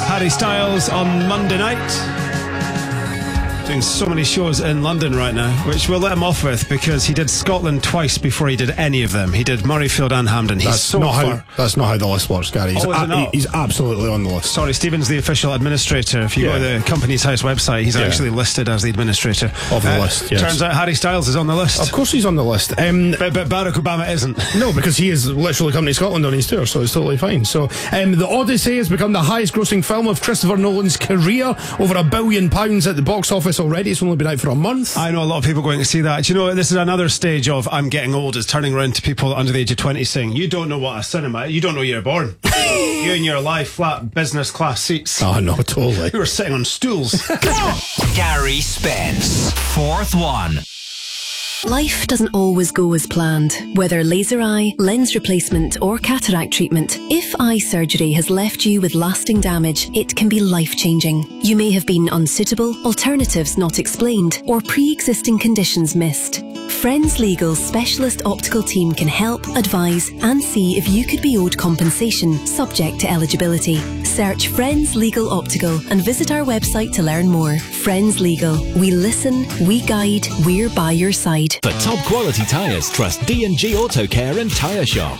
Harry Styles on Monday night. Doing so many shows in London right now, which we'll let him off with because he did Scotland twice before he did any of them. He did Murrayfield and Hampden. That's not how the list works, Gary. He's absolutely on the list. Sorry, Stephen's the official administrator. If you go to the Company's House website, he's actually listed as the administrator of the list. Yes. Turns out Harry Styles is on the list. Of course he's on the list. But Barack Obama isn't. No, because he is literally coming to Scotland on his tour, so it's totally fine. So The Odyssey has become the highest grossing film of Christopher Nolan's career. Over £1 billion at the box office already. It's only been out for a month. I know a lot of people going to see that. Do you know, this is another stage of I'm getting old, is turning around to people under the age of 20 saying, you don't know what a cinema, you don't know you're born. You and your lie flat business class seats. Oh no, totally. We were sitting on stools. Gary Spence, fourth one. Life doesn't always go as planned. Whether laser eye, lens replacement or cataract treatment, if eye surgery has left you with lasting damage, it can be life-changing. You may have been unsuitable, alternatives not explained, or pre-existing conditions missed. Friends Legal's specialist optical team can help, advise and see if you could be owed compensation, subject to eligibility. Search Friends Legal Optical and visit our website to learn more. Friends Legal. We listen, we guide, we're by your side. For top quality tyres, trust D&G Auto Care and Tyre Shop.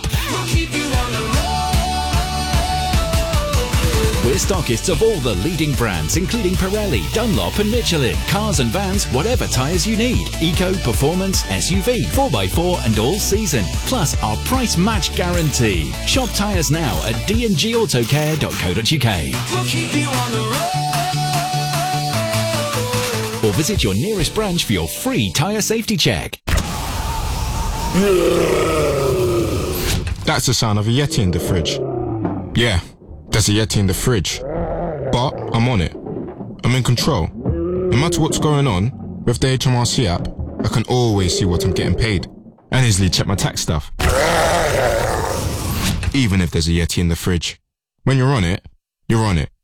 We're stockists of all the leading brands, including Pirelli, Dunlop and Michelin. Cars and vans, whatever tyres you need. Eco, performance, SUV, 4x4 and all season. Plus our price match guarantee. Shop tyres now at dngautocare.co.uk. We'll keep you on the road. Or visit your nearest branch for your free tyre safety check. That's the sound of a Yeti in the fridge. Yeah, there's a Yeti in the fridge. But I'm on it. I'm in control. No matter what's going on, with the HMRC app, I can always see what I'm getting paid. And easily check my tax stuff. Even if there's a Yeti in the fridge. When you're on it, you're on it.